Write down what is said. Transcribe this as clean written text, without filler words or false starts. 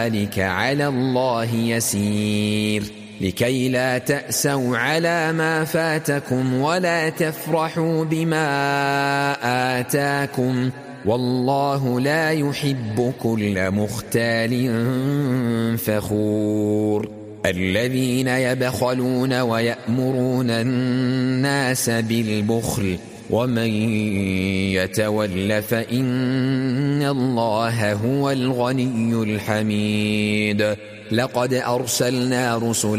ذلك على الله يسير لكي لا تأسوا على ما فاتكم ولا تفرحوا بما آتاكم والله لا يحب كل مختال فخور الذين يبخلون ويأمرون الناس بالبخل ومن يتول فإن الله هو الغني الحميد لقد أرسلنا رسلا